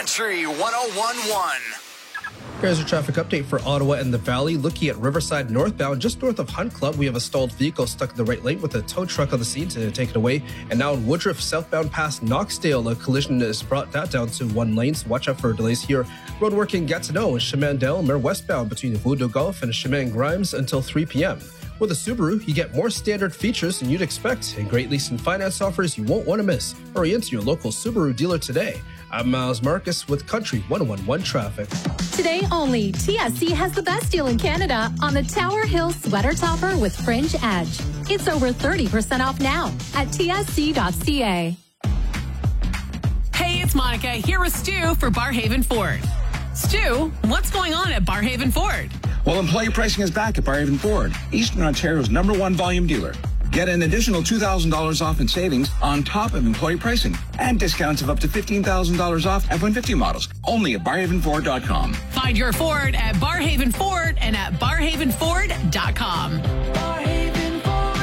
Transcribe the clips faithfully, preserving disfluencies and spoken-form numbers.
Country one oh one point one. Here's your traffic update for Ottawa and the Valley. Looking at Riverside northbound, just north of Hunt Club, we have a stalled vehicle stuck in the right lane with a tow truck on the scene to take it away. And now in Woodruff, southbound past Knoxdale, a collision has brought that down to one lane, so watch out for delays here. Road work in Gatineau and Chemin-Delmer westbound between Rue de Golf and Chemin Grimes until three p.m. With a Subaru, you get more standard features than you'd expect and great lease and finance offers you won't want to miss. Hurry into your local Subaru dealer today. I'm Miles Marcus with Country one oh one point one Traffic. Today only, T S C has the best deal in Canada on the Tower Hill Sweater Topper with Fringe Edge. It's over thirty percent off now at T S C dot C A. Hey, it's Monica here with Stu for Barhaven Ford. Stu, what's going on at Barhaven Ford? Well, employee pricing is back at Barhaven Ford, Eastern Ontario's number one volume dealer. Get an additional two thousand dollars off in savings on top of employee pricing and discounts of up to fifteen thousand dollars off F one fifty models, only at barhaven ford dot com. Find your Ford at Barhaven Ford and at barhaven ford dot com. Barhaven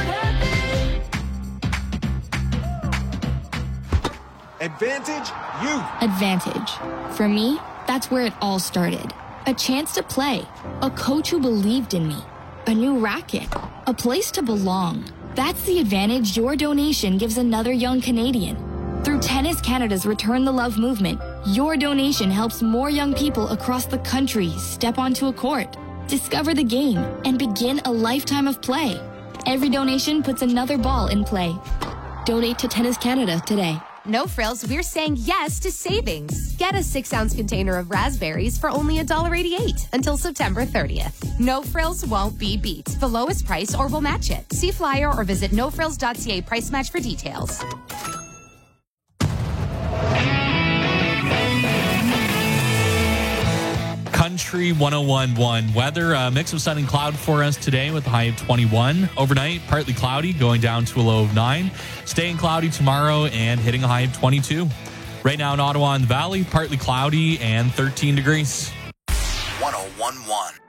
Ford. Advantage Youth. Advantage. For me, that's where it all started. A chance to play, a coach who believed in me, a new racket, a place to belong. That's the advantage your donation gives another young Canadian. Through Tennis Canada's Return the Love movement, your donation helps more young people across the country step onto a court, discover the game, and begin a lifetime of play. Every donation puts another ball in play. Donate to Tennis Canada today. No frills, we're saying yes to savings. Get a six-ounce container of raspberries for only one dollar eighty-eight until September thirtieth. No frills won't be beat. The lowest price or we'll match it. See flyer or visit no frills dot c a price match for details. Country one oh one point one weather, a mix of sun and cloud for us today with a high of twenty-one. Overnight, partly cloudy, going down to a low of nine. Staying cloudy tomorrow and hitting a high of twenty-two. Right now in Ottawa and the Valley, partly cloudy and thirteen degrees. one oh one point one.